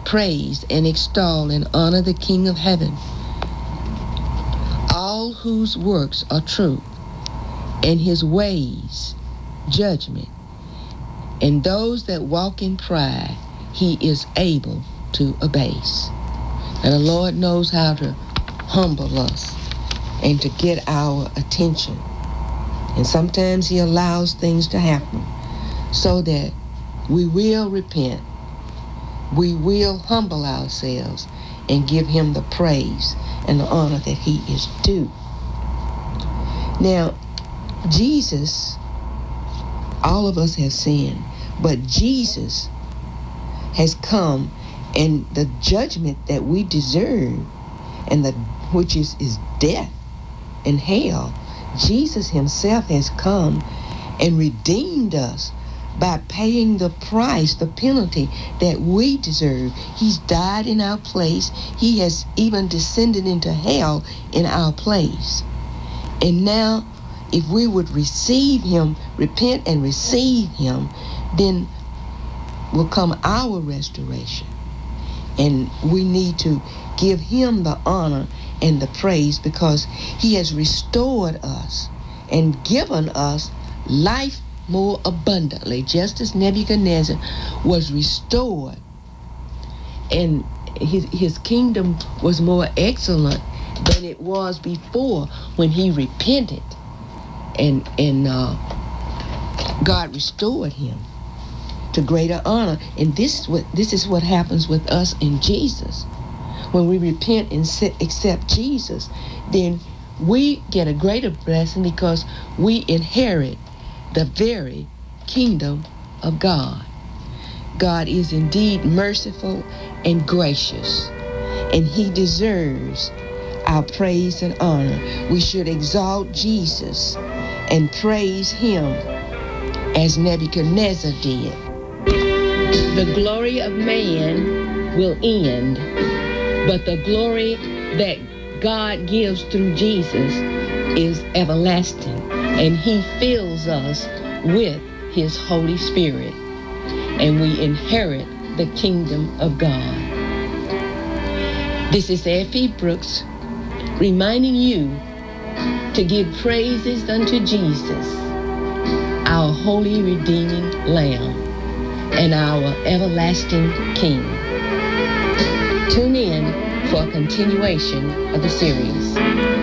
praise and extol and honor the King of heaven, all whose works are true, and his ways judgment, and those that walk in pride he is able to abase. And the Lord knows how to humble us and to get our attention. And sometimes he allows things to happen so that we will repent, we will humble ourselves and give him the praise and the honor that he is due. Now, Jesus, all of us have sinned, but Jesus has come, and the judgment that we deserve, and which is death and hell, Jesus himself has come and redeemed us by paying the price, the penalty that we deserve. He's died in our place. He has even descended into hell in our place. And now, if we would receive him, repent and receive him, then will come our restoration. And we need to give him the honor and the praise, because he has restored us and given us life more abundantly, just as Nebuchadnezzar was restored, and his kingdom was more excellent than it was before when he repented, and God restored him to greater honor. And this is what happens with us in Jesus. When we repent and accept Jesus, then we get a greater blessing, because we inherit the very kingdom of God. God is indeed merciful and gracious, and he deserves our praise and honor. We should exalt Jesus and praise him as Nebuchadnezzar did. The glory of man will end, but the glory that God gives through Jesus is everlasting, and he fills us with his Holy Spirit, and we inherit the kingdom of God. This is Effie Brooks reminding you to give praises unto Jesus, our holy redeeming Lamb and our everlasting King. Tune in for a continuation of the series.